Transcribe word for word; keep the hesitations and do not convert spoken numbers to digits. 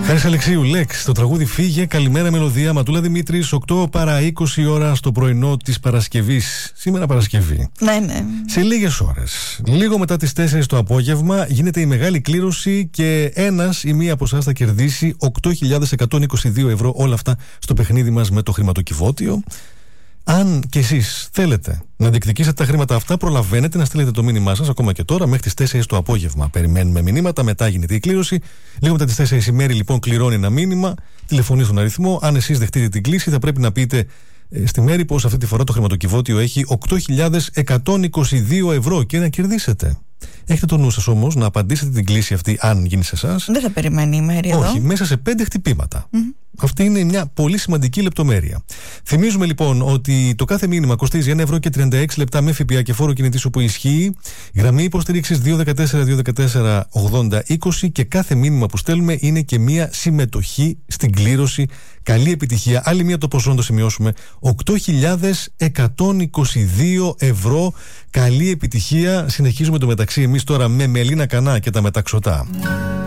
Χάρης Αλεξίου, Λέξ, το τραγούδι Φύγε, καλημέρα μελωδία, Ματούλα Δημήτρης, οκτώ παρά είκοσι ώρα στο πρωινό της Παρασκευής. Σήμερα Παρασκευή. Ναι, ναι. Σε λίγες ώρες, λίγο μετά τις τέσσερις το απόγευμα, γίνεται η μεγάλη κλήρωση και ένας ή μία από εσάς θα κερδίσει οκτώ χιλιάδες εκατόν είκοσι δύο ευρώ, όλα αυτά στο παιχνίδι μας με το χρηματοκιβώτιο. Αν και εσείς θέλετε να διεκδικήσετε τα χρήματα αυτά, προλαβαίνετε να στείλετε το μήνυμά σας ακόμα και τώρα μέχρι τις τέσσερις το απόγευμα. Περιμένουμε μηνύματα, μετά γίνεται η κλήρωση. Λίγο μετά τις τέσσερις η Μέρη λοιπόν κληρώνει ένα μήνυμα, τηλεφωνεί στον αριθμό. Αν εσείς δεχτείτε την κλήση, θα πρέπει να πείτε ε, στη Μέρη πως αυτή τη φορά το χρηματοκιβώτιο έχει οκτώ χιλιάδες εκατόν είκοσι δύο ευρώ και να κερδίσετε. Έχετε το νου σας όμως να απαντήσετε την κλήση αυτή, αν γίνει σε εσάς. Δεν θα περιμένει η Μέρη εδώ. Όχι, μέσα σε πέντε χτυπήματα. Mm-hmm. Αυτή είναι μια πολύ σημαντική λεπτομέρεια. Θυμίζουμε λοιπόν ότι το κάθε μήνυμα κοστίζει ένα ευρώ και τριάντα έξι λεπτά με ΦΠΑ και φόρο κινητής που ισχύει. Γραμμή υποστήριξης δύο ένα τέσσερα δύο ένα τέσσερα ογδόντα είκοσι και κάθε μήνυμα που στέλνουμε είναι και μια συμμετοχή στην κλήρωση. Καλή επιτυχία. Άλλη μία το ποσό να το σημειώσουμε. οκτώ χιλιάδες εκατόν είκοσι δύο ευρώ. Καλή επιτυχία. Συνεχίζουμε το μεταξύ εμείς τώρα με Μελίνα Κανά και τα μεταξωτά.